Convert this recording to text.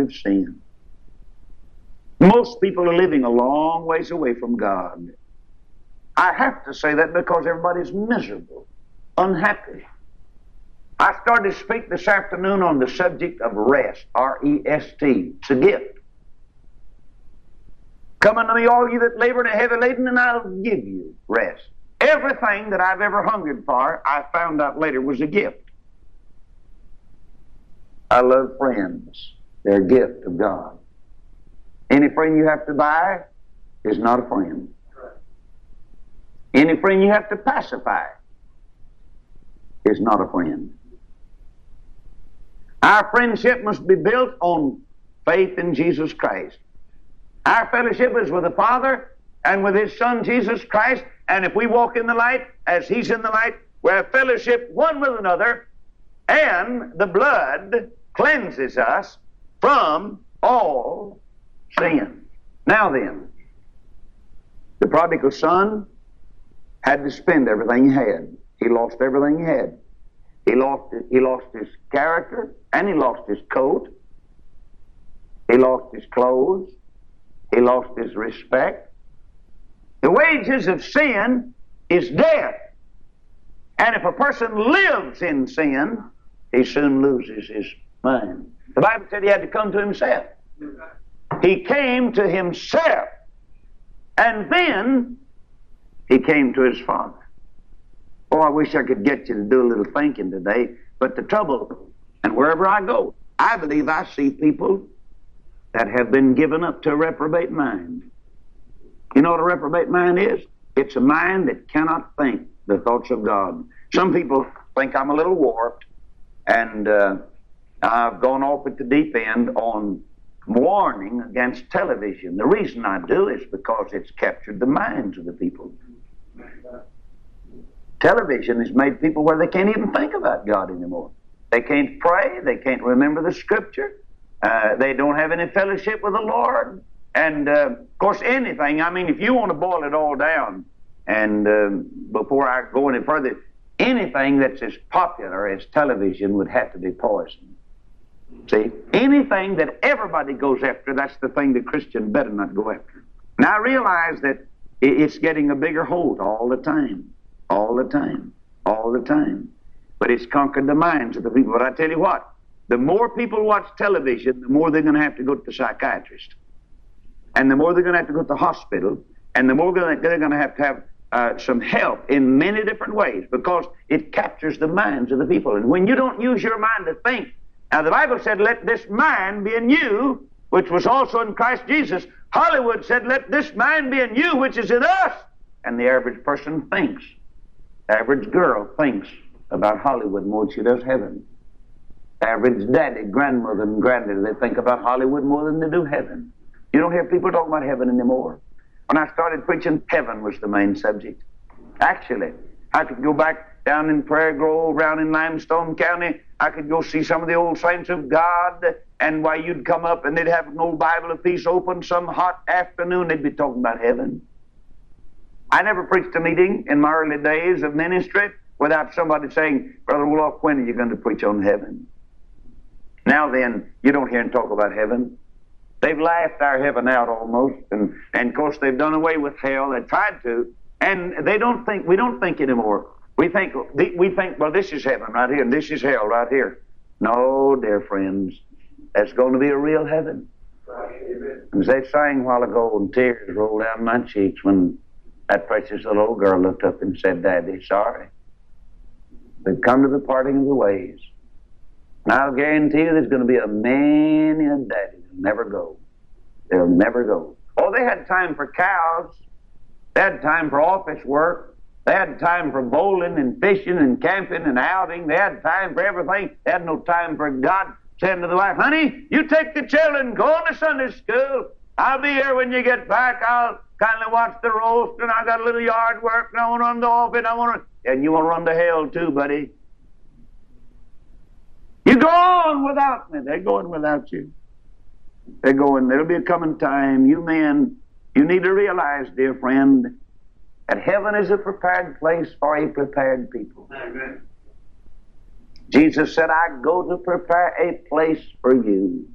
we've sinned. Most people are living a long ways away from God. I have to say that because everybody's miserable, unhappy. I started to speak this afternoon on the subject of rest, R-E-S-T. It's a gift. Come unto me, all you that labor and are heavy laden, and I'll give you rest. Everything that I've ever hungered for, I found out later was a gift. I love friends. They're a gift of God. Any friend you have to buy is not a friend. Any friend you have to pacify is not a friend. Our friendship must be built on faith in Jesus Christ. Our fellowship is with the Father and with His Son, Jesus Christ. And if we walk in the light as He's in the light, we have fellowship one with another, and the blood cleanses us from all sin. Now then, the prodigal son had to spend everything he had. He lost everything he had. He lost his character, and he lost his coat. He lost his clothes. He lost his respect. The wages of sin is death. And if a person lives in sin, he soon loses his mind. The Bible said he had to come to himself. He came to himself. And then he came to his Father. Oh, I wish I could get you to do a little thinking today. But the trouble, and wherever I go, I believe I see people that have been given up to a reprobate mind. You know what a reprobate mind is? It's a mind that cannot think the thoughts of God. Some people think I'm a little warped, and I've gone off at the deep end on warning against television. The reason I do is because it's captured the minds of the people. Television has made people where they can't even think about God anymore. They can't pray. They can't remember the Scripture. They don't have any fellowship with the Lord. And, of course, anything, I mean, if you want to boil it all down, and before I go any further, anything that's as popular as television would have to be poisoned. See? Anything that everybody goes after, that's the thing the Christian better not go after. Now, I realize that it's getting a bigger hold all the time. All the time. All the time. But it's conquered the minds of the people. But I tell you what, the more people watch television, the more they're going to have to go to the psychiatrist. And the more they're going to have to go to the hospital, and the more they're going to have some help in many different ways, because it captures the minds of the people. And when you don't use your mind to think, now the Bible said, let this mind be in you, which was also in Christ Jesus. Hollywood said, let this mind be in you, which is in us. And the average person thinks. The average girl thinks about Hollywood more than she does heaven. The average daddy, grandmother, and granddaddy, they think about Hollywood more than they do heaven. You don't hear people talking about heaven anymore. When I started preaching, heaven was the main subject. Actually, I could go back down in Prairie Grove, around in Limestone County. I could go see some of the old saints of God, and why you'd come up and they'd have an old Bible of peace open some hot afternoon, they'd be talking about heaven. I never preached a meeting in my early days of ministry without somebody saying, Brother Wolf, when are you going to preach on heaven? Now then, you don't hear him talk about heaven. They've laughed our heaven out almost, and of course they've done away with hell. They tried to, and we don't think anymore. We think, well, this is heaven right here, and this is hell right here. No, dear friends, there's going to be a real heaven. As they sang a while ago, and tears rolled down my cheeks when that precious little girl looked up and said, Daddy, sorry. We've come to the parting of the ways. And I'll guarantee you there's going to be a many a daddy that'll never go. They'll never go. Oh, they had time for cows. They had time for office work. They had time for bowling and fishing and camping and outing. They had time for everything. They had no time for God saying to the wife, honey, you take the children, go on to Sunday school. I'll be here when you get back. I'll kindly watch the roast, and I got a little yard work, and I want to run the office, and you want to run to hell too, buddy. You go on without me. They're going without you. They're going. There'll be a coming time. You men, you need to realize, dear friend, that heaven is a prepared place for a prepared people. Amen. Jesus said, I go to prepare a place for you.